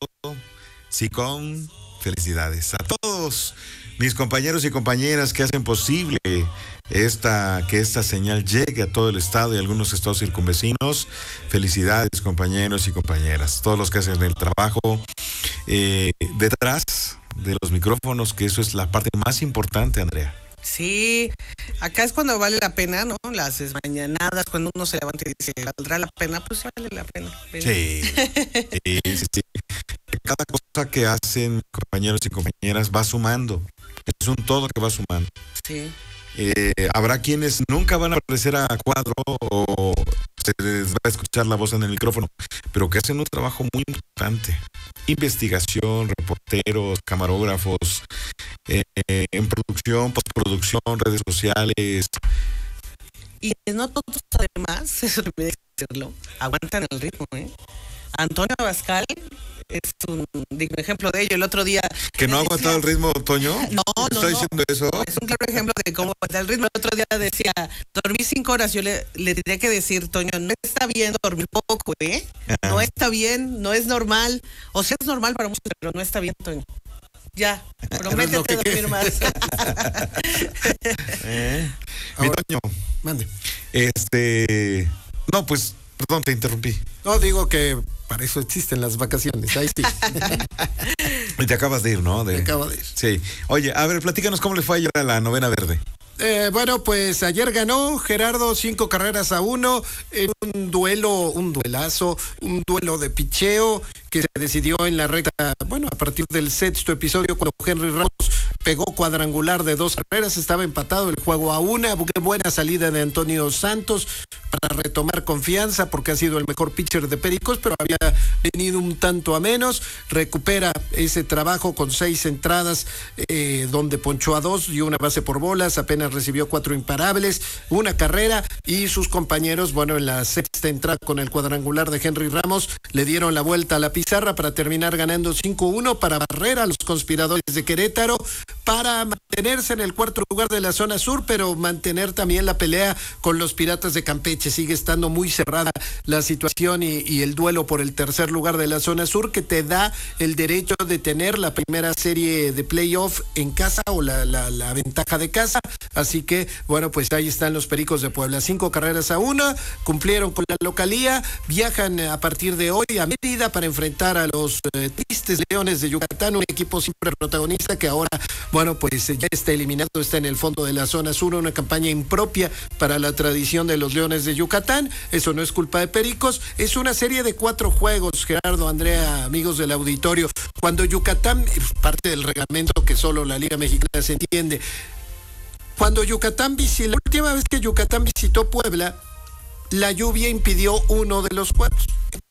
SICOM, felicidades a todos mis compañeros y compañeras que hacen posible que esta señal llegue a todo el estado y algunos estados circunvecinos. Felicidades, compañeros y compañeras, todos los que hacen el trabajo detrás de los micrófonos, que eso es la parte más importante, Andrea. Sí, acá es cuando vale la pena, ¿no? Las desmañanadas, cuando uno se levanta y dice, ¿valdrá la pena? Pues sí vale la pena. Sí, sí. Cada cosa que hacen compañeros y compañeras va sumando. Es un todo que va sumando. Sí. Habrá quienes nunca van a aparecer a cuadro o se les va a escuchar la voz en el micrófono, pero que hacen un trabajo muy importante. Investigación, reporteros, camarógrafos, en producción, postproducción, redes sociales. Y no todos, además, eso también hay que decirlo, aguantan el ritmo, ¿eh? Antonio Abascal es un digno ejemplo de ello. El otro día... ¿Que no ha aguantado el ritmo, Toño? No. ¿Está diciendo eso? Es un claro ejemplo de cómo aguantar el ritmo. El otro día decía, dormí 5 horas. Yo le tendría que decir, Toño, no está bien dormir poco, ¿eh? Ajá. No está bien, no es normal. O sea, es normal para muchos, pero no está bien, Toño. Ya, prométete dormir más. Mi Toño. Mande. No, pues, perdón, te interrumpí. No, digo que para eso existen las vacaciones. Ahí sí. Y te acabas de ir, ¿no? Me acabo de ir. Sí. Oye, a ver, platícanos cómo le fue ayer a la novena verde. Bueno, pues ayer ganó Gerardo 5-1 en un duelazo, un duelo de picheo que se decidió en la recta, bueno, a partir del sexto episodio cuando Henry Ramos pegó cuadrangular de 2 carreras, estaba empatado el juego a 1, qué buena salida de Antonio Santos para retomar confianza porque ha sido el mejor pitcher de Pericos, pero había venido un tanto a menos, recupera ese trabajo con 6 entradas donde ponchó a 2 y una base por bolas, apenas recibió 4 imparables, una carrera y sus compañeros, bueno, en la sexta entrada con el cuadrangular de Henry Ramos, le dieron la vuelta a la pizarra para terminar ganando 5-1 para barrer a los conspiradores de Querétaro, para mantenerse en el cuarto lugar de la zona sur, pero mantener también la pelea con los Piratas de Campeche. Sigue estando muy cerrada la situación y el duelo por el tercer lugar de la zona sur, que te da el derecho de tener la primera serie de playoff en casa o la ventaja de casa. Así que, bueno, pues ahí están los Pericos de Puebla. 5-1, cumplieron con la localía, viajan a partir de hoy a Mérida para enfrentar a los tristes Leones de Yucatán, un equipo siempre protagonista que ahora, bueno, pues ya está eliminado, está en el fondo de la zona sur, una campaña impropia para la tradición de los Leones de Yucatán. Eso no es culpa de Pericos, es una serie de 4 juegos, Gerardo, Andrea, amigos del auditorio. Cuando Yucatán, parte del reglamento que solo la Liga Mexicana se entiende, cuando Yucatán la última vez que Yucatán visitó Puebla, la lluvia impidió uno de los juegos.